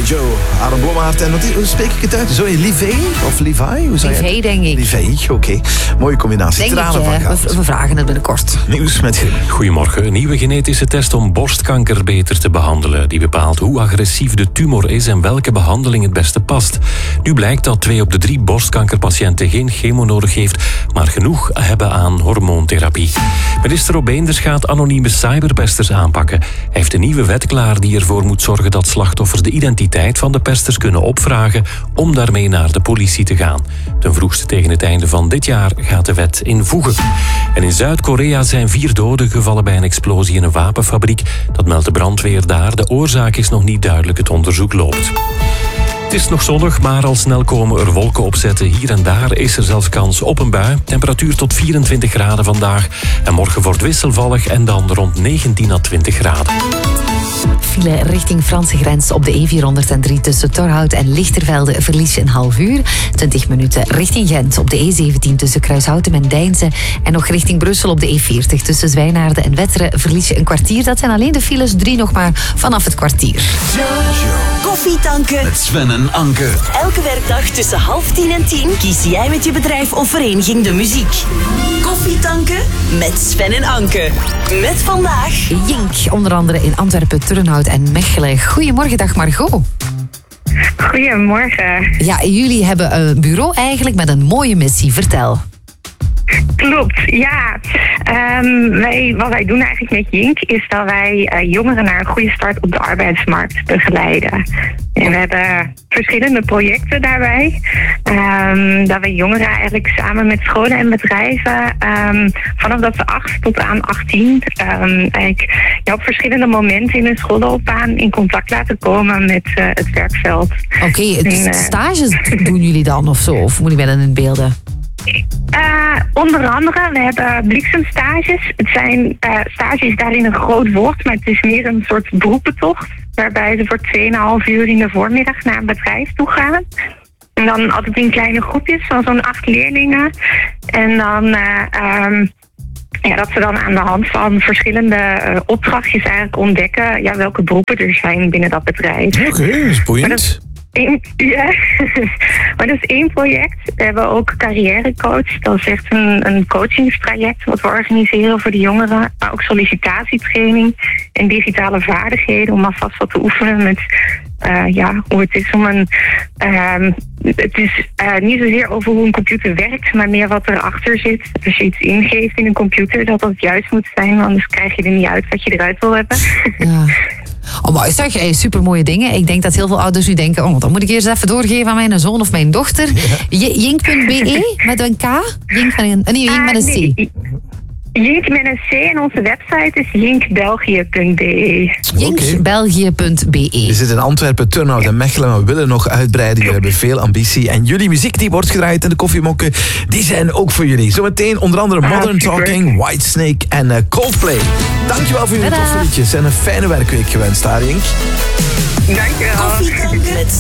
Joe, Aaron Blommaert en hoe spreek ik het uit? Zoe Livey of Levi? Livey, denk ik. Livey, oké. Mooie combinatie. Denk Tranen van goud. We vragen het binnenkort. Nieuws met Grim. Goedemorgen. Een nieuwe genetische test om borstkanker beter te behandelen. Die bepaalt hoe agressief de tumor is en welke behandeling het beste past. Nu blijkt dat 2 op de 3 borstkankerpatiënten geen chemo nodig heeft, maar genoeg hebben aan hormoontherapie. Minister Rob Beenders gaat anonieme cyberpesters aanpakken. Hij heeft een nieuwe wet klaar die ervoor moet zorgen dat slachtoffers de identiteit van de pesters kunnen opvragen om daarmee naar de politie te gaan. Ten vroegste tegen het einde van dit jaar gaat de wet invoegen. En in Zuid-Korea zijn 4 doden gevallen bij een explosie in een wapenfabriek. Dat meldt de brandweer daar. De oorzaak is nog niet duidelijk. Het onderzoek loopt. Het is nog zonnig, maar al snel komen er wolken opzetten. Hier en daar is er zelfs kans op een bui. Temperatuur tot 24 graden vandaag. En morgen wordt wisselvallig en dan rond 19 à 20 graden. File richting Franse grens op de E403 tussen Torhout en Lichtervelde verlies je een half uur. 20 minuten richting Gent op de E17 tussen Kruishouten en Deinze. En nog richting Brussel op de E40 tussen Zwijnaarden en Wetteren verlies je een kwartier. Dat zijn alleen de files, 3 nog maar vanaf het kwartier. Koffietanken. Met Sven en Anke. Elke werkdag tussen 9:30 en 10 kies jij met je bedrijf of vereniging de muziek. Koffietanken met Sven en Anke. Met vandaag Jink, onder andere in Antwerpen, Turnhout en Mechelen. Goedemorgen, dag Margot. Goedemorgen. Ja, jullie hebben een bureau eigenlijk met een mooie missie. Vertel. Klopt, ja. Wat wij doen eigenlijk met Jink is dat wij jongeren naar een goede start op de arbeidsmarkt begeleiden. En we hebben verschillende projecten daarbij. Dat we jongeren eigenlijk samen met scholen en bedrijven vanaf dat ze 8 tot aan 18 eigenlijk op verschillende momenten in hun schoolloopbaan in contact laten komen met het werkveld. Oké, stages doen jullie dan of zo? Of moet ik mij dan in beelden? Onder andere, we hebben bliksemstages. Het zijn stages daarin een groot woord, maar het is meer een soort beroepentocht. Waarbij ze voor 2,5 uur in de voormiddag naar een bedrijf toe gaan. En dan altijd in kleine groepjes van zo'n 8 leerlingen. En dan dat ze dan aan de hand van verschillende opdrachtjes eigenlijk ontdekken welke beroepen er zijn binnen dat bedrijf. Oké, dat is boeiend. Maar dat is 1 project. We hebben ook carrièrecoach. Dat is echt een coachingstraject wat we organiseren voor de jongeren. Maar ook sollicitatietraining en digitale vaardigheden om alvast wat te oefenen met hoe het is om het is niet zozeer over hoe een computer werkt, maar meer wat erachter zit. Als je iets ingeeft in een computer, dat het juist moet zijn, anders krijg je er niet uit wat je eruit wil hebben. Ja. Oh, maar zeg, supermooie dingen. Ik denk dat heel veel ouders nu denken, dat moet ik eerst even doorgeven aan mijn zoon of mijn dochter. Ja. Jink.be met een K? Jink met een C. Jink met een C en onze website is jinkbelgië.be. Jinkbelgië.be. Je zit in Antwerpen, Turnhout en Mechelen, maar we willen nog uitbreiden. Jullie hebben veel ambitie. En jullie muziek die wordt gedraaid in de koffiemokken, die zijn ook voor jullie. Zometeen onder andere Modern Talking, Whitesnake en Coldplay. Dankjewel voor jullie toffe liedjes en een fijne werkweek gewenst, daar Jink. Dankjewel. Koffietanken met